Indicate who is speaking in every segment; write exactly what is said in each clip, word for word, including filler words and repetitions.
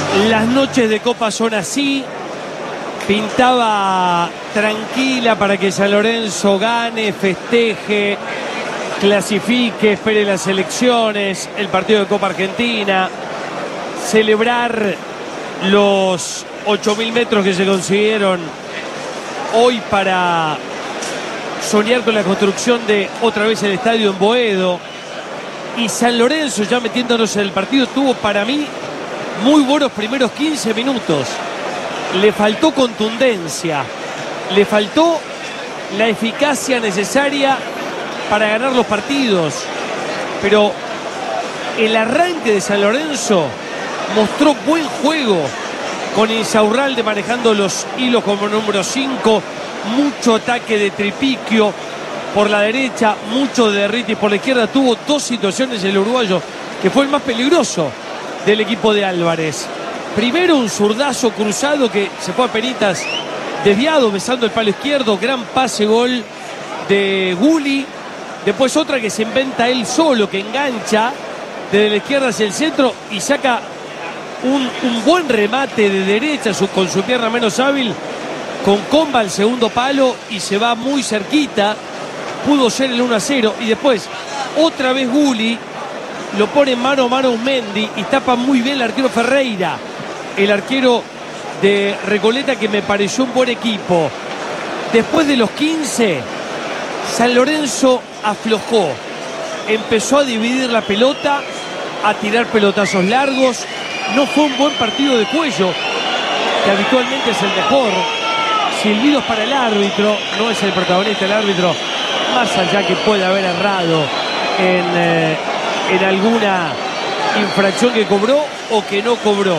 Speaker 1: Las noches de Copa son así. Pintaba tranquila para que San Lorenzo gane, festeje, clasifique, espere las elecciones, el partido de Copa Argentina, celebrar los ocho mil metros que se consiguieron hoy para soñar con la construcción de otra vez el estadio en Boedo. Y San Lorenzo, ya metiéndonos en el partido, tuvo para mí muy buenos primeros quince minutos. Le faltó contundencia, le faltó la eficacia necesaria para ganar los partidos, pero el arranque de San Lorenzo mostró buen juego, con Insaurralde manejando los hilos como número cinco, mucho ataque de Tripiquio por la derecha, mucho de Derriti por la izquierda. Tuvo dos situaciones el uruguayo, que fue el más peligroso del equipo de Álvarez. Primero un zurdazo cruzado que se fue a penitas, desviado, besando el palo izquierdo, gran pase gol de Gulli. Después otra que se inventa él solo, que engancha desde la izquierda hacia el centro y saca un, un buen remate de derecha su, con su pierna menos hábil, con comba al segundo palo y se va muy cerquita. Pudo ser el uno a cero. Y después otra vez Gulli lo pone mano a mano a Mendy y tapa muy bien el arquero Ferreira, el arquero de Recoleta, que me pareció un buen equipo. Después de los quince, San Lorenzo aflojó, empezó a dividir la pelota, a tirar pelotazos largos. No fue un buen partido de Cuello, que habitualmente es el mejor. Silbidos para el árbitro, no es el protagonista el árbitro, más allá que puede haber errado en, eh, en alguna infracción que cobró o que no cobró.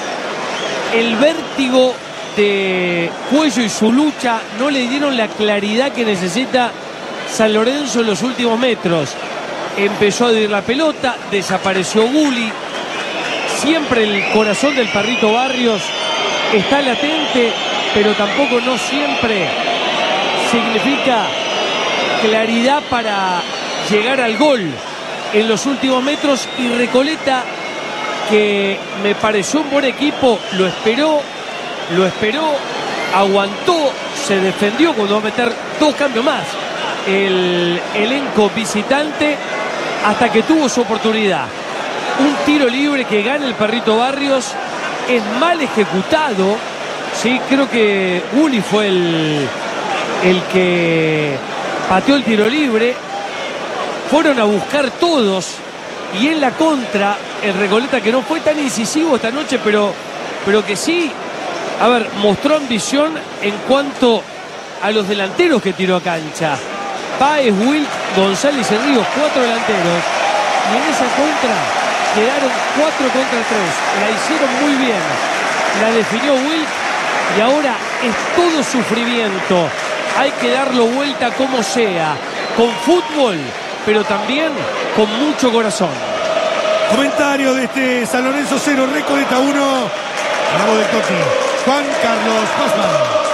Speaker 1: El vértigo de Cuello y su lucha no le dieron la claridad que necesita San Lorenzo en los últimos metros. Empezó a dividir la pelota, desapareció Gulli. Siempre el corazón del Perrito Barrios está latente, pero tampoco no siempre significa claridad para llegar al gol en los últimos metros. Y Recoleta, que me pareció un buen equipo, lo esperó, lo esperó, aguantó, se defendió cuando va a meter dos cambios más el elenco visitante, hasta que tuvo su oportunidad. Un tiro libre que gana el Perrito Barrios, es mal ejecutado, sí, creo que Gulli fue el, el que pateó el tiro libre. Fueron a buscar todos y en la contra el Recoleta, que no fue tan incisivo esta noche, pero, pero que sí, a ver, mostró ambición en cuanto a los delanteros que tiró a cancha. Páez, Wilk, González y Ríos, cuatro delanteros, y en esa contra quedaron cuatro contra tres. La hicieron muy bien, la definió Wilk y ahora es todo sufrimiento. Hay que darlo vuelta como sea, con fútbol, pero también con mucho corazón.
Speaker 2: Comentario de este San Lorenzo cero, Recoleta uno. La voz del Totti, Juan Carlos Pazman.